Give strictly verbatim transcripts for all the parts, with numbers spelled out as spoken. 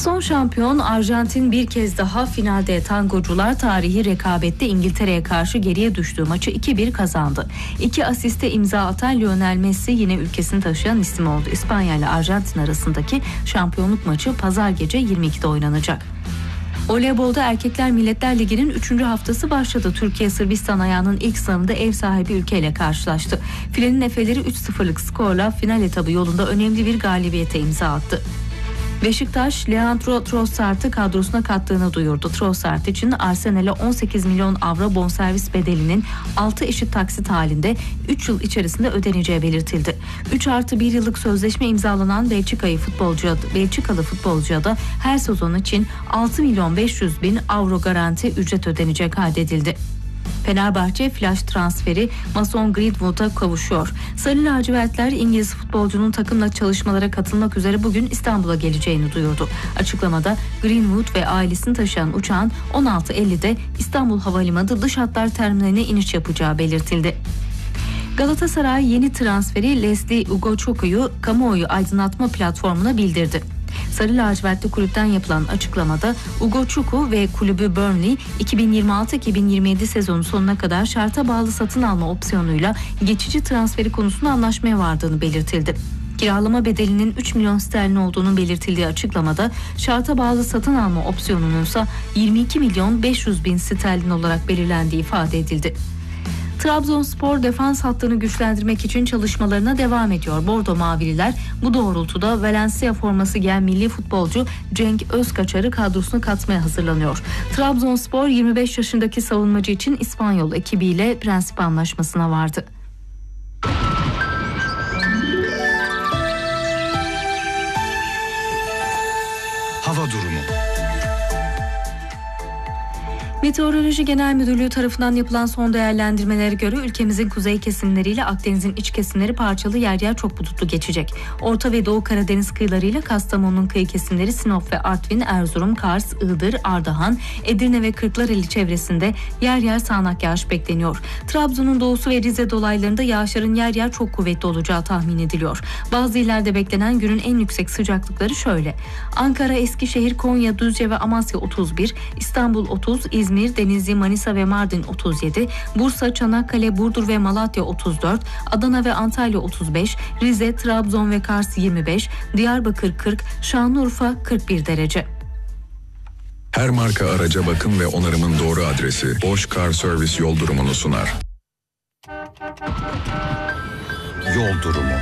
Son şampiyon Arjantin bir kez daha finalde. Tangocular tarihi rekabette İngiltere'ye karşı geriye düştüğü maçı iki bir kazandı. İki asiste imza atan Lionel Messi yine ülkesini taşıyan isim oldu. İspanya ile Arjantin arasındaki şampiyonluk maçı pazar gece yirmi ikide oynanacak. Voleybolda Erkekler Milletler Ligi'nin üçüncü haftası başladı. Türkiye Sırbistan ayağının ilk sınavında ev sahibi ülkeyle karşılaştı. Filenin Efeleri üç sıfırlık skorla final etabı yolunda önemli bir galibiyete imza attı. Beşiktaş, Leandro Trossard'ı kadrosuna kattığını duyurdu. Trossard için Arsenal'e on sekiz milyon avro bonservis bedelinin altı eşit taksit halinde üç yıl içerisinde ödeneceği belirtildi. üç artı bir yıllık sözleşme imzalanan Belçikalı futbolcuya, Belçikalı futbolcuya da her sezon için altı milyon beş yüz bin avro garanti ücret ödenecek kaydedildi. Fenerbahçe flash transferi Mason Greenwood'a kavuşuyor. Sarı lacivertler İngiliz futbolcunun takımla çalışmalara katılmak üzere bugün İstanbul'a geleceğini duyurdu. Açıklamada Greenwood ve ailesini taşıyan uçağın on altı ellide İstanbul Havalimanı dış hatlar terminaline iniş yapacağı belirtildi. Galatasaray yeni transferi Leslie Ugochukwu kamuoyu aydınlatma platformuna bildirdi. Sarı lacivertli kulüpten yapılan açıklamada Ugochukwu ve kulübü Burnley iki bin yirmi altı iki bin yirmi yedi sezonu sonuna kadar şarta bağlı satın alma opsiyonuyla geçici transferi konusunda anlaşmaya vardığını belirtildi. Kiralama bedelinin üç milyon sterlin olduğunun belirtildiği açıklamada şarta bağlı satın alma opsiyonunun ise yirmi iki milyon beş yüz bin sterlin olarak belirlendiği ifade edildi. Trabzonspor defans hattını güçlendirmek için çalışmalarına devam ediyor. Bordo Mavililer bu doğrultuda Valencia forması giyen milli futbolcu Cenk Özkaçar'ı kadrosuna katmaya hazırlanıyor. Trabzonspor yirmi beş yaşındaki savunmacı için İspanyol ekibiyle prensip anlaşmasına vardı. Hava durumu. Meteoroloji Genel Müdürlüğü tarafından yapılan son değerlendirmelere göre ülkemizin kuzey kesimleriyle Akdeniz'in iç kesimleri parçalı yer yer çok bulutlu geçecek. Orta ve Doğu Karadeniz kıyılarıyla Kastamonu'nun kıyı kesimleri Sinop ve Artvin, Erzurum, Kars, Iğdır, Ardahan, Edirne ve Kırklareli çevresinde yer yer sağanak yağış bekleniyor. Trabzon'un doğusu ve Rize dolaylarında yağışların yer yer çok kuvvetli olacağı tahmin ediliyor. Bazı illerde beklenen günün en yüksek sıcaklıkları şöyle: Ankara, Eskişehir, Konya, Düzce ve Amasya otuz bir, İstanbul otuz, İzmir, İzmir, Denizli, Manisa ve Mardin otuz yedi, Bursa, Çanakkale, Burdur ve Malatya otuz dört, Adana ve Antalya otuz beş, Rize, Trabzon ve Kars yirmi beş, Diyarbakır kırk, Şanlıurfa kırk bir derece. Her marka araca bakım ve onarımın doğru adresi Bosch Car Service yol durumunu sunar. Yol durumu.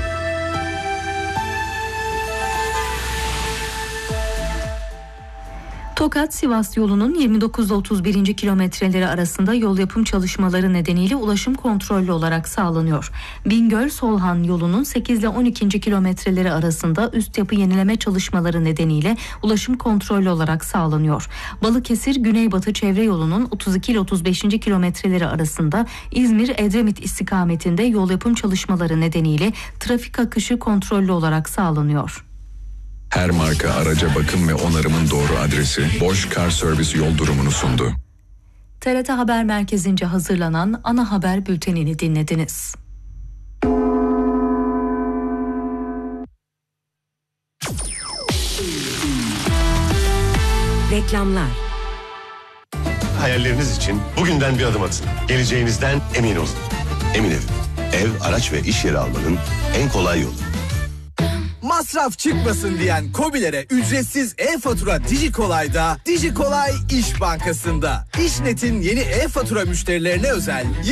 Tokat-Sivas yolunun yirmi dokuz ile otuz birinci kilometreleri arasında yol yapım çalışmaları nedeniyle ulaşım kontrollü olarak sağlanıyor. Bingöl-Solhan yolunun sekiz ile on ikinci kilometreleri arasında üst yapı yenileme çalışmaları nedeniyle ulaşım kontrollü olarak sağlanıyor. Balıkesir-Güneybatı çevre yolunun otuz iki ile otuz beşinci kilometreleri arasında İzmir-Edremit istikametinde yol yapım çalışmaları nedeniyle trafik akışı kontrollü olarak sağlanıyor. Her marka araca bakım ve onarımın doğru adresi Bosch Car Service yol durumunu sundu. T R T Haber Merkezi'nce hazırlanan ana haber bültenini dinlediniz. Reklamlar. Hayalleriniz için bugünden bir adım atın. Geleceğinizden emin olun. Emin Ev. Ev, araç ve iş yeri almanın en kolay yolu. Masraf çıkmasın diyen KOBİ'lere ücretsiz e-fatura Dijikolay'da, Dijikolay İş Bankası'nda. İşnet'in yeni e-fatura müşterilerine özel